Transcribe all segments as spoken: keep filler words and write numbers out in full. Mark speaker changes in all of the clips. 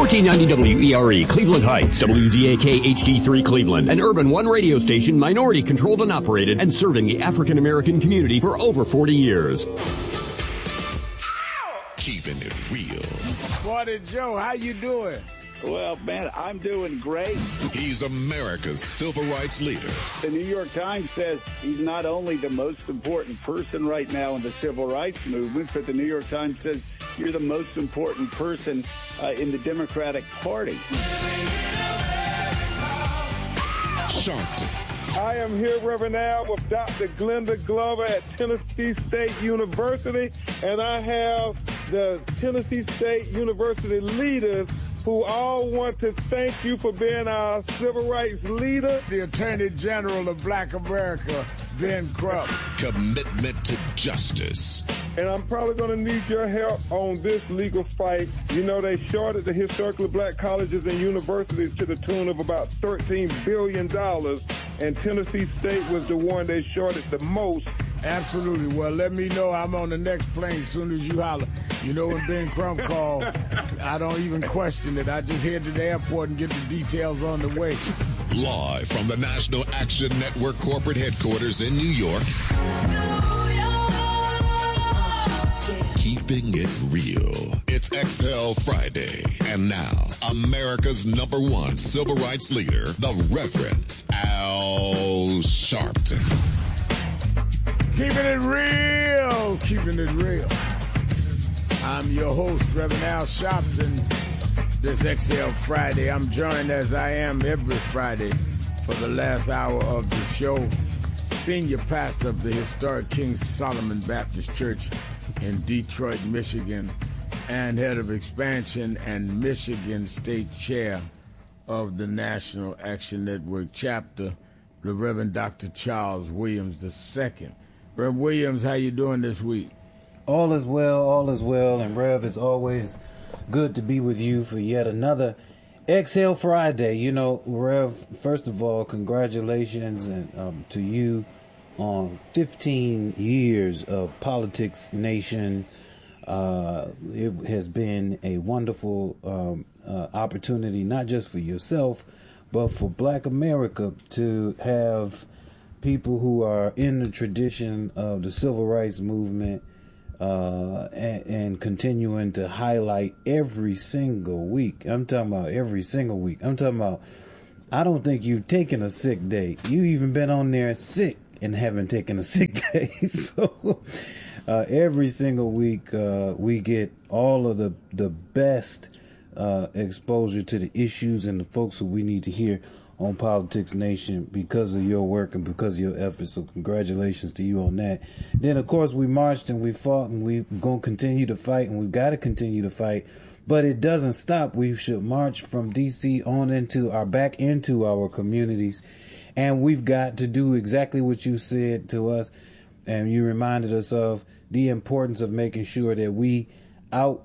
Speaker 1: fourteen ninety W E R E, Cleveland Heights, W Z A K H D three Cleveland, an Urban One radio station, minority controlled and operated, and serving the African American community for over forty years.
Speaker 2: Keeping it real.
Speaker 3: Morning, Joe. How you doing?
Speaker 4: Well, man, I'm doing great.
Speaker 2: He's America's civil rights leader.
Speaker 4: The New York Times says he's not only the most important person right now in the civil rights movement, but the New York Times says you're the most important person uh, in the Democratic Party.
Speaker 2: Sharpton.
Speaker 5: I am here, Reverend Al, with Doctor Glenda Glover at Tennessee State University, and I have the Tennessee State University leaders who all want to thank you for being our civil rights leader.
Speaker 3: The Attorney General of Black America, Ben Crump.
Speaker 2: Commitment to justice.
Speaker 5: And I'm probably going to need your help on this legal fight. You know, they shorted the historically black colleges and universities to the tune of about thirteen billion dollars, and Tennessee State was the one they shorted the most.
Speaker 3: Absolutely. Well, let me know. I'm on the next plane as soon as you holler. You know, when Ben Crump called, I don't even question it. I just head to the airport and get the details on the way.
Speaker 2: Live from the National Action Network corporate headquarters in New York. Keeping it real. It's X L Friday. And now, America's number one civil rights leader, the Reverend Al Sharpton.
Speaker 3: Keeping it real. Keeping it real. I'm your host, Reverend Al Sharpton. This X L Friday, I'm joined as I am every Friday for the last hour of the show. Senior pastor of the historic King Solomon Baptist Church in Detroit, Michigan, and head of expansion and Michigan State Chair of the National Action Network chapter, the Reverend Doctor Charles Williams the Second. Reverend Williams, how you doing this week?
Speaker 6: All is well, all is well, and Rev, it's always good to be with you for yet another X L Friday. You know, Rev, first of all, congratulations and um, to you on fifteen years of Politics Nation. Uh, it has been a wonderful um, uh, opportunity, not just for yourself, but for Black America to have people who are in the tradition of the civil rights movement uh, and, and continuing to highlight every single week. I'm talking about every single week. I'm talking about, I don't think you've taken a sick day. You even been on there sick and haven't taken a sick day. So uh, every single week uh, we get all of the, the best uh, exposure to the issues and the folks that we need to hear on Politics Nation because of your work and because of your efforts. So congratulations to you on that. Then, of course, we marched and we fought and we're going to continue to fight and we've got to continue to fight. But it doesn't stop. We should march from D C on into our back into our communities. And we've got to do exactly what you said to us. And you reminded us of the importance of making sure that we out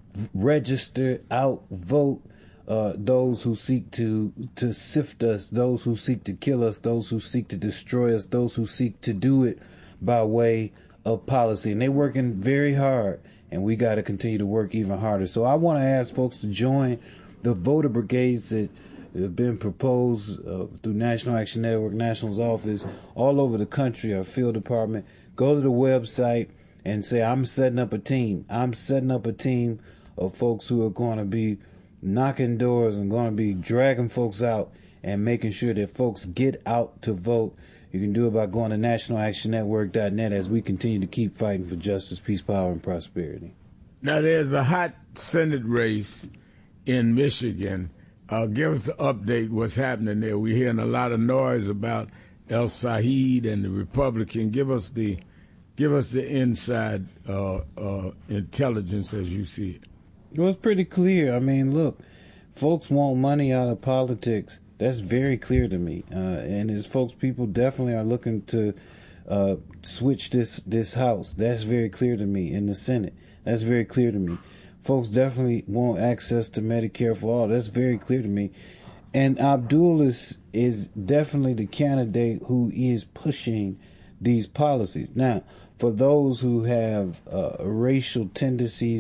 Speaker 6: register, out vote, Uh, those who seek to to sift us, those who seek to kill us, those who seek to destroy us, those who seek to do it by way of policy. And they're working very hard, and we got to continue to work even harder. So I want to ask folks to join the voter brigades that have been proposed uh, through National Action Network, National's office, all over the country, our field department. Go to the website and say, I'm setting up a team. I'm setting up a team of folks who are going to be knocking doors and going to be dragging folks out and making sure that folks get out to vote. You can do it by going to national action network dot net as we continue to keep fighting for justice, peace, power, and prosperity.
Speaker 3: Now, there's a hot Senate race in Michigan. Uh, give us the update what's happening there. We're hearing a lot of noise about El Said and the Republican. Give us the give us the inside uh, uh, intelligence as you see it.
Speaker 6: Well, it's pretty clear. I mean, look, folks want money out of politics. That's very clear to me. Uh, and as folks, people definitely are looking to uh, switch this, this house. That's very clear to me. In the Senate, that's very clear to me. Folks definitely want access to Medicare for all. That's very clear to me. And Abdul is, is definitely the candidate who is pushing these policies. Now, for those who have uh, racial tendencies,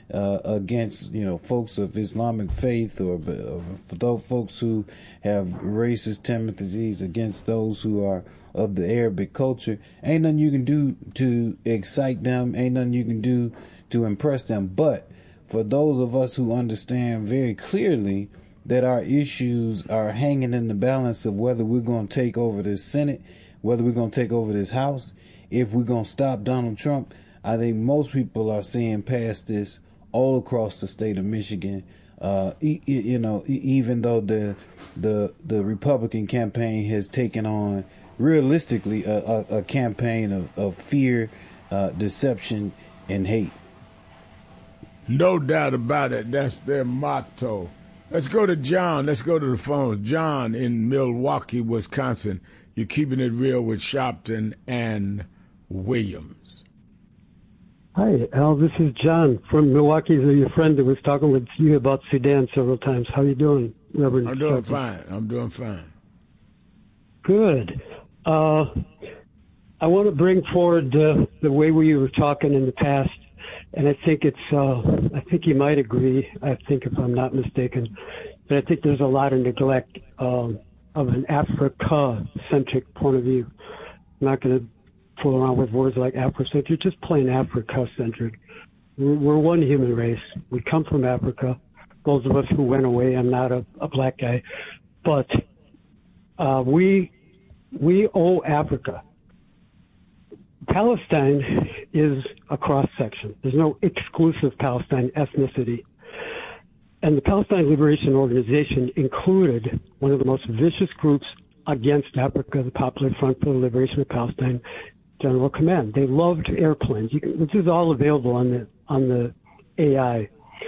Speaker 6: uh, against, you know, folks of Islamic faith, or, or for those folks who have racist tendencies against those who are of the Arabic culture. Ain't nothing you can do to excite them. Ain't nothing you can do to impress them. But for those of us who understand very clearly that our issues are hanging in the balance of whether we're going to take over this Senate, whether we're going to take over this House, if we're going to stop Donald Trump, I think most people are seeing past this all across the state of Michigan. Uh, e- you know, e- even though the the the Republican campaign has taken on realistically a, a, a campaign of, of fear, uh, deception, and hate.
Speaker 3: No doubt about it. That's their motto. Let's go to John. Let's go to the phone. John in Milwaukee, Wisconsin. You're keeping it real with Sharpton and Williams.
Speaker 7: Hi, Al. This is John from Milwaukee. Your friend that was talking with you about Sudan several times. How you doing, Reverend?
Speaker 3: I'm doing
Speaker 7: Sharpton?
Speaker 3: fine. I'm doing fine.
Speaker 7: Good. Uh, I want to bring forward uh, the way we were talking in the past, and I think it's. Uh, I think you might agree. I think, if I'm not mistaken, but I think there's a lot of neglect um, of an Africa-centric point of view. I'm not going to fool around with words like Afrocentric, just plain Africa-centric. We're, we're one human race. We come from Africa. Those of us who went away, I'm not a, a black guy, but uh, we we owe Africa. Palestine is a cross-section. There's no exclusive Palestine ethnicity. And the Palestine Liberation Organization included one of the most vicious groups against Africa, the Popular Front for the Liberation of Palestine General Command. They loved airplanes. You can, this is all available on the on the A I.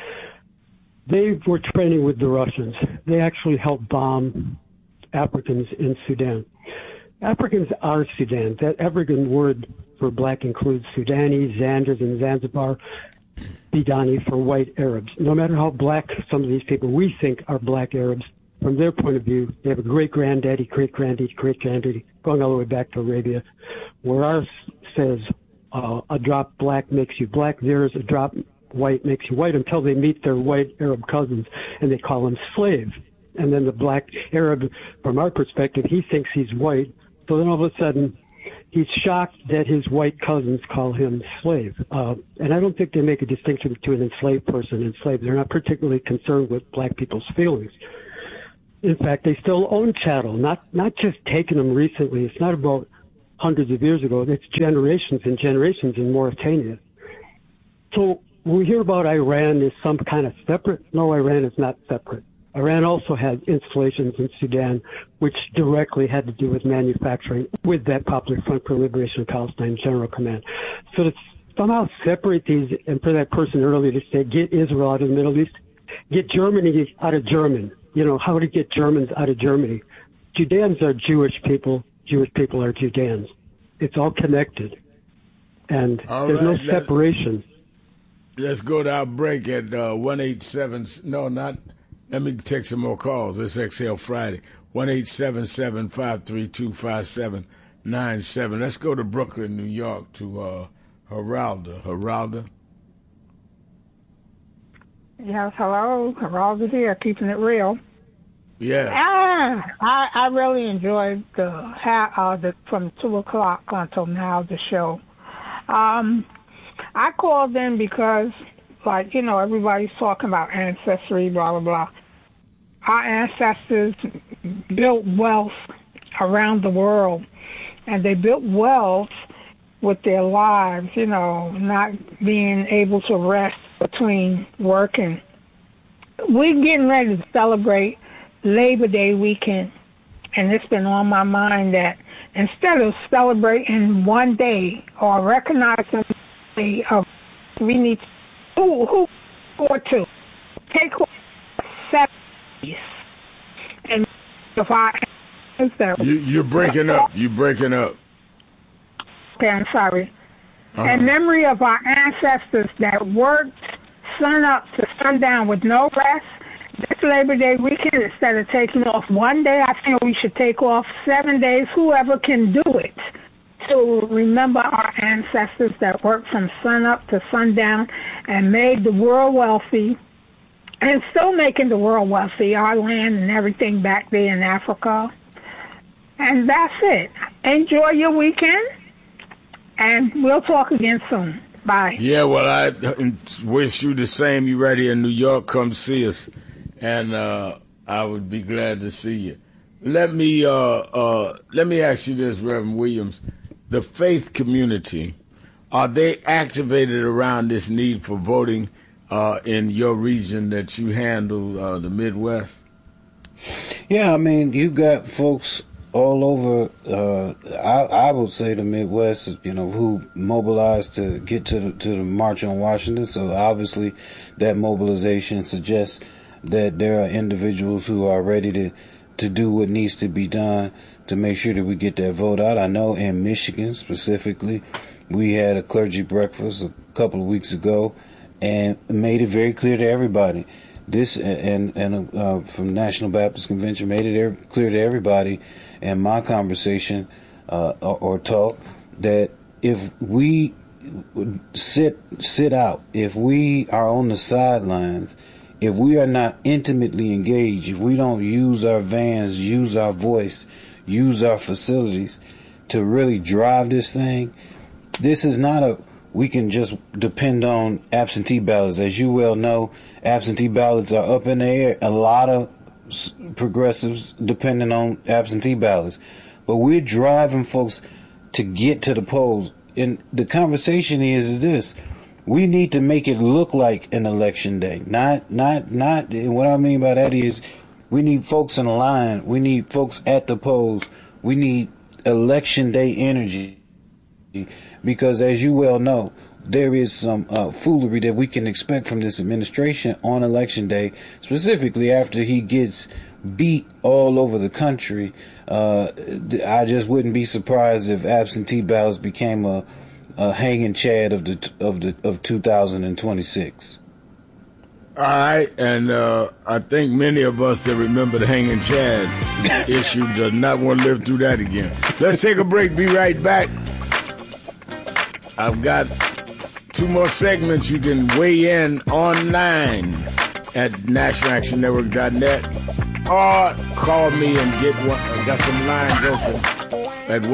Speaker 7: They were training with the Russians. They actually helped bomb Africans in Sudan. Africans are Sudan. That African word for black includes Sudanese, Zanders, and Zanzibar, Bidani for white Arabs. No matter how black some of these people we think are black Arabs, from their point of view, they have a great-granddaddy, great-granddaddy, great-granddaddy, going all the way back to Arabia, where ours says uh, a drop black makes you black, theirs a drop white makes you white, until they meet their white Arab cousins, and they call them slave. And then the black Arab, from our perspective, he thinks he's white, so then all of a sudden, he's shocked that his white cousins call him slave. Uh, and I don't think they make a distinction between an enslaved person and slave. They're not particularly concerned with black people's feelings. In fact, they still own chattel, not not just taking them recently. It's not about hundreds of years ago. It's generations and generations in Mauritania. So when we hear about Iran as some kind of separate, no, Iran is not separate. Iran also had installations in Sudan, which directly had to do with manufacturing with that Popular Front for Liberation of Palestine General Command. So to somehow separate these, and for that person earlier to say, get Israel out of the Middle East, get Germany out of German. You know, how to get Germans out of Germany. Judeans are Jewish people. Jewish people are Judeans. It's all connected. And all there's right, no separation.
Speaker 3: Let's, let's go to our break at uh, one eight seven, no, not, let me take some more calls. It's X L Friday. one eight seven seven, five three two, five seven nine seven. Let's go to Brooklyn, New York, to uh, Geralda. Geralda.
Speaker 8: Yes, hello. Geralda here, keeping it real.
Speaker 3: Yeah.
Speaker 8: Ah, I, I really enjoyed the, uh, the from two o'clock until now, the show. Um, I called in because, like, you know, everybody's talking about ancestry, blah, blah, blah. Our ancestors built wealth around the world, and they built wealth with their lives, you know, not being able to rest between working. We're getting ready to celebrate Labor Day weekend, and it's been on my mind that instead of celebrating one day or recognizing the of we need to, who who or two take seven days and if I
Speaker 3: you you're breaking up you're breaking up
Speaker 8: okay I'm sorry
Speaker 3: uh-huh.
Speaker 8: In memory of our ancestors that worked sun up to sundown with no rest. This Labor Day weekend, instead of taking off one day, I think we should take off seven days, whoever can do it. to remember our ancestors that worked from sunup to sundown and made the world wealthy, and still making the world wealthy, our land and everything back there in Africa. And that's it. Enjoy your weekend, and we'll talk again soon. Bye.
Speaker 3: Yeah, well, I wish you the same. You right here in New York, come see us, and uh, I would be glad to see you. Let me uh, uh, let me ask you this, Reverend Williams. The faith community, are they activated around this need for voting uh, in your region that you handle, uh, the Midwest?
Speaker 6: Yeah, I mean, you got folks all over, uh, I, I would say the Midwest, you know, who mobilized to get to the, to the March on Washington. So obviously that mobilization suggests that there are individuals who are ready to, to do what needs to be done to make sure that we get that vote out. I know in Michigan specifically, we had a clergy breakfast a couple of weeks ago and made it very clear to everybody. This and and uh, from National Baptist Convention made it clear to everybody in my conversation uh, or, or talk that if we sit sit out, if we are on the sidelines, if we are not intimately engaged, if we don't use our vans, use our voice, use our facilities to really drive this thing, this is not a, we can just depend on absentee ballots. As you well know, absentee ballots are up in the air. A lot of progressives depending on absentee ballots. But we're driving folks to get to the polls. And the conversation is, is this. We need to make it look like an election day. Not, not, not, and what I mean by that is we need folks in line. We need folks at the polls. We need election day energy. Because as you well know, there is some uh, foolery that we can expect from this administration on election day, specifically after he gets beat all over the country. Uh, I just wouldn't be surprised if absentee ballots became a, a hanging chad of the of the of two thousand twenty-six.
Speaker 3: All right, and uh, I think many of us that remember the hanging chad issue does not want to live through that again. Let's take a break. Be right back. I've got two more segments. You can weigh in online at national action network dot net or call me and get one. I got some lines open.